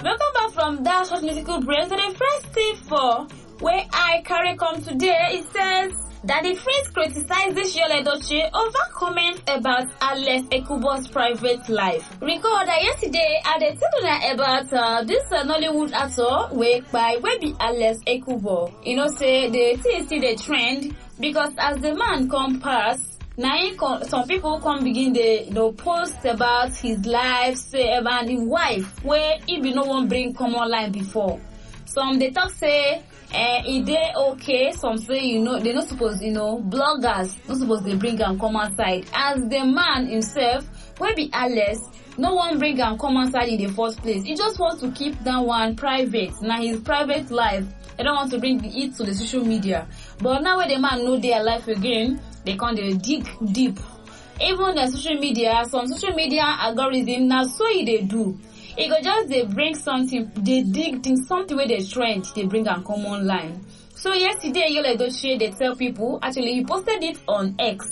Welcome back from that short musical break. So the first tip for where I carry come today, it says that the Freeze criticizes Yul Edochie over comments about Alex Ekubo's private life. Recall that yesterday I did tell about this Nollywood actor where be Alex Ekubo. You know, say the thing still the trend because as the man come past, now some people come begin the post about his life, say about his wife, where he be no one bring come online before. Some they talk say is they okay? Some say they not supposed bloggers not supposed to bring and come outside. As the man himself, where be Alex, no one bring and come outside in the first place. He just wants to keep that one private. Now his private life, they don't want to bring it to the social media. But now when the man know their life again, they can't dig deep. Even the social media, some social media algorithm now so they do. It go just they bring something, they dig things, something where they trend, they bring and come online. So yesterday, Yul Edochie, they tell people, actually he posted it on X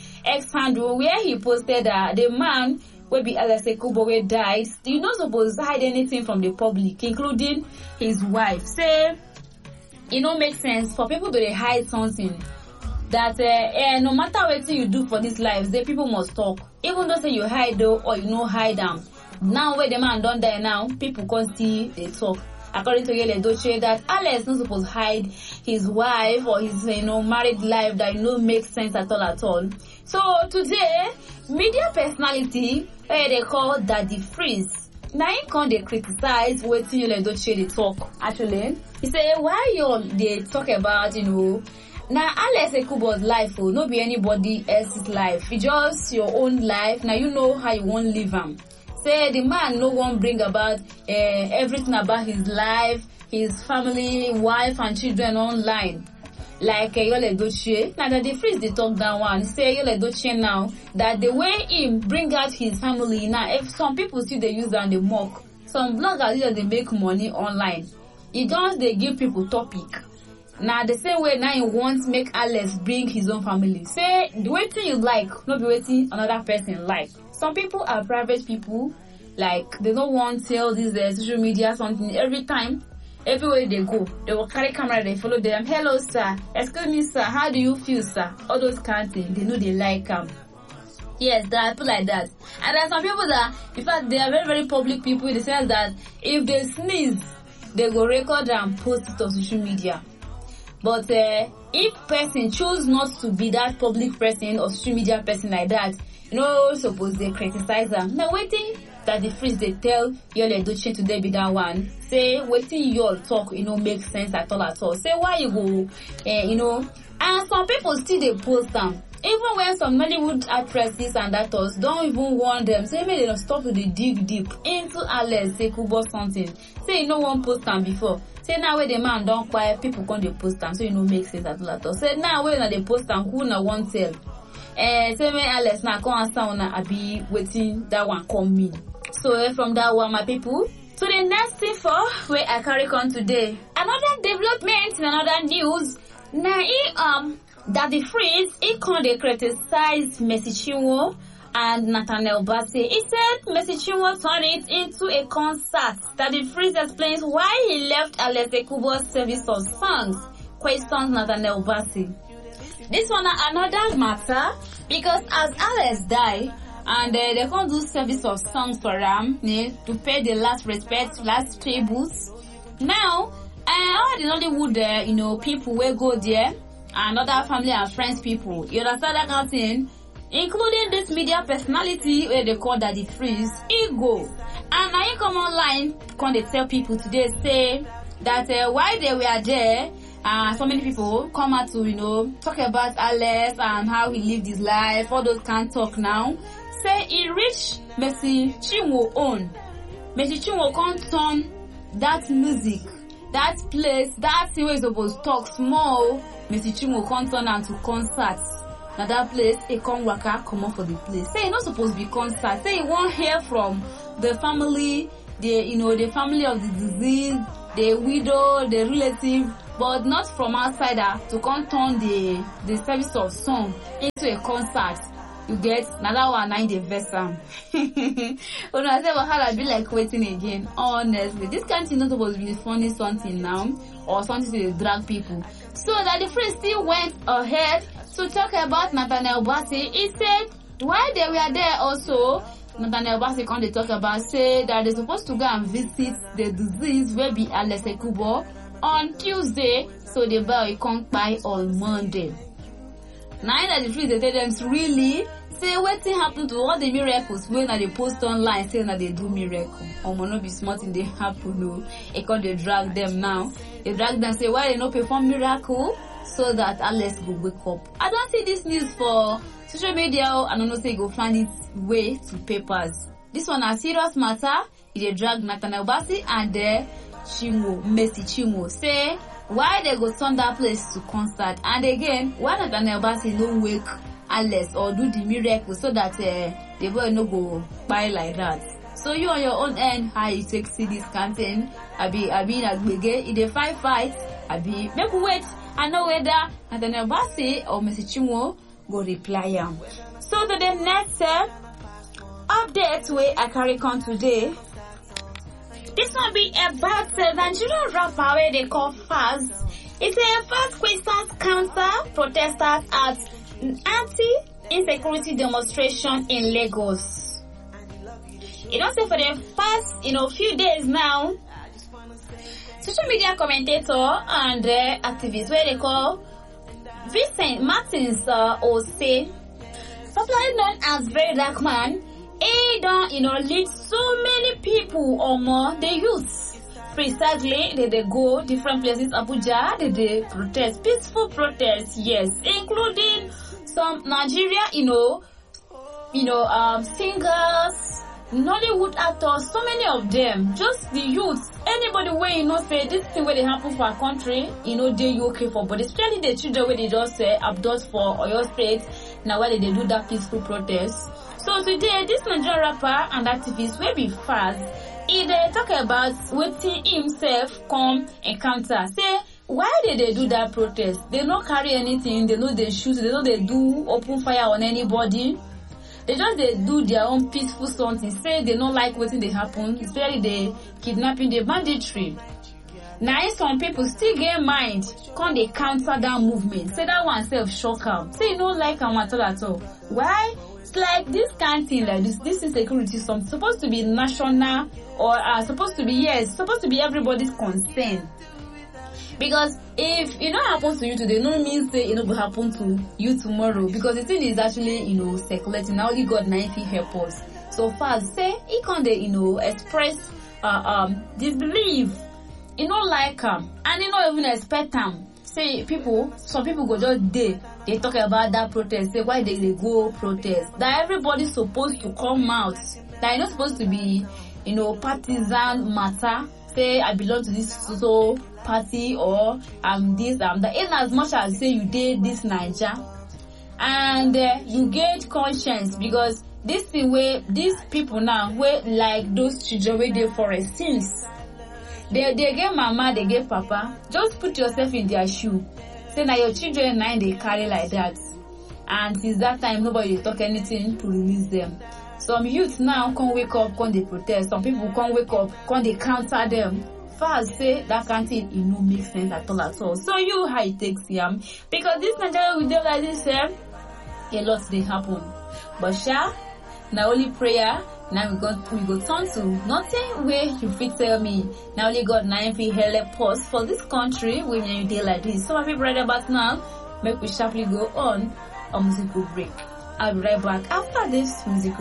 handle, where he posted that the man will be Alex Ekubo where died. You're not supposed to hide anything from the public, including his wife. Say, makes sense for people to hide something. That no matter what you do for this life, the people must talk. Even though say you hide though, or hide them. Now where the man don't die now, people can't see they talk. According to Yul Edochie, that Alex not supposed to hide his wife or his married life that makes sense at all. So today, media personality they call Daddy Freeze. Now he can't they criticize what Yul Edochie they talk. Actually, he say why you they talk about now Alex Ekubo's life will not be anybody else's life. It's just your own life. Now you know how you want to live them. Say the man no one bring about everything about his life, his family, wife and children online. Like Yul Edochie. Now that the Freeze they talk that one. Say Yul Edochie now that the way him bring out his family now, if some people still they use and they mock. Some bloggers they make money online. It just they give people topic. Now the same way now he wants make Alex bring his own family. Say the waiting you like, not be waiting another person like. Some people are private people, like they don't want to tell this social media something every time. Everywhere they go, they will carry camera, they follow them. Hello sir, excuse me sir, how do you feel sir? All those kind of things, they know they like them. Yes, there are people like that. And there are some people that, in fact, they are very, very public people in the sense that if they sneeze, they go record and post it on social media. But if person choose not to be that public person or social media person like that, suppose they criticize them. Now waiting that the Freeze they tell Yul Edochie today be that one. Say waiting you all talk, make sense at all. Say why you go, and some people still they post them. Even when some Nollywood actresses and actors don't even want them, say maybe they don't stop to dig deep into Alex Ekubo something. Say no one post them before. Say now where the man don't quiet, people can't they post them, so make sense at all. Say now where they post them, who na won't tell. Say me Alex na come answer una abi waiting that one come me. So from that one, my people, to the next thing for where I carry on today. Another development in another news. Now Daddy Freeze he can't they criticize Mercy Chinwo and Nathaniel Bassey. He said Mercy Chinwo turned it into a concert. Daddy Freeze explains why he left Alex Ekubo's service of songs. Questions Nathaniel Bassey. This one another matter because as Alex died and they can't do service of songs for him to pay the last respect, last tributes. Now, all the Nollywood, people will go there and other family and friends people. You understand that kind of thing? Including this media personality where they call Daddy Freeze, he go. And now you come online, can they tell people today say that while they were there, so many people come out to, talk about Alex and how he lived his life, all those can't talk now. Say he reached Mercy Chinwo own. Mercy Chinwo can't turn that music, that place, that thing where he's supposed to talk small. Mercy Chinwo can't turn am to concerts. Now that place, he come waka, come up for the place. Say he not supposed to be concert. Say he won't hear from the family, the family of the disease, the widow, the relative, but not from outsider to come turn the service of song into a concert. you get another one 9 the vessel. When I say wahala be like waiting again. Honestly, this kind of thing not supposed to be funny something now or something to drag people. So that the friend still went ahead to talk about Nathaniel Bassey. He said while they were there also, Nathaniel Bassey come to talk about say that they're supposed to go and visit the disease where be Alex Ekubo on Tuesday, so the boy come by on Monday. Now that the friends they tell them really say what thing happen to all the miracles when they post online saying that they do miracle. Or will not be smart in they happen no. Because they drag them now. They drag them say why they not perform miracle so that Alex will wake up. I don't see this news for social media and I don't say go find it way to papers. This one a serious matter. They drag Nathaniel Bassey and Mercy Chinwo say why they go turn that place to concert, and again why Nathaniel Bassey no wake Alex or do the miracle so that the boy no go buy like that. So you on your own end, how you take see this campaign? Abi na gbege in the fight. Abi make we wait and know whether Nathaniel Bassey or Mercy Chinwo go reply am. So to the next update where I carry on today. This one be about the Nigerian rapper where they call Faz. It's a first Christmas counter protesters at anti-insecurity demonstration in Lagos. You know, say for the past, few days now, social media commentator and activists where they call Vincent Martins Ose, popularly known as Very Dark Man, he don't, lead so many people or more, the youth. Precisely, they go different places, Abuja, they protest, peaceful protests, yes, including some Nigeria, singers, Nollywood actors, so many of them, just the youth, anybody where say this thing where they happen for a country, they okay for, but especially the children where they just say abduct for Oyo State, now why they do that peaceful protest. So today, this Nigerian rapper and activist will be fast. He talk about what he himself come encounter. Say, why did they do that protest? They don't carry anything. They know they shoot. They know they do open fire on anybody. They do their own peaceful something. Say they don't like what they happen. Especially the kidnapping, the banditry. Now some people still get mind. Come they counter that movement. Say that one self shock out. Say you don't like them at all. Why? It's like this kind of thing like this insecurity something supposed to be national or supposed to be everybody's concern. Because if it not happens to you today, no means say it will happen to you tomorrow. Because the thing is actually, circulating. Now only God now can help us. So far say he can express disbelief. Like and even expect them. Say some people go just they talk about that protest, say why they go protest. That everybody's supposed to come out. That it's not supposed to be, partisan matter. Say I belong to this so party or this that. In as much as say you did this Niger and you get conscience because this thing where these people now where like those children where they for a since. They get mama, they get papa. Just put yourself in their shoe. Say now your children 9 they carry like that. And since that time nobody talk anything to release them. Some youth now can't wake up, can't they protest. Some people can't wake up, can't they counter them. Fast say that can't thing it no make sense at all. So you how it takes him. Because this Nigeria we do like this a lot they happen. But now only prayer. Now we go turn to nothing where you fit tell me. Now only God 9 feet help us for this country when you day like this. So my people right about now, make we sharply go on a musical break. I'll be right back after this musical